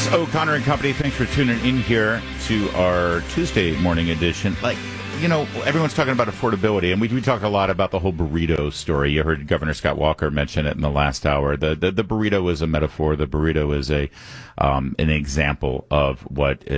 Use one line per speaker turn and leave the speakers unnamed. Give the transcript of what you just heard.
It's O'Connor and Company. Thanks for tuning in here to our Tuesday morning edition. Everyone's talking about affordability, and we talk a lot about the whole burrito story. You heard Governor Scott Walker mention it in the last hour. The burrito is a metaphor. The burrito is an example of what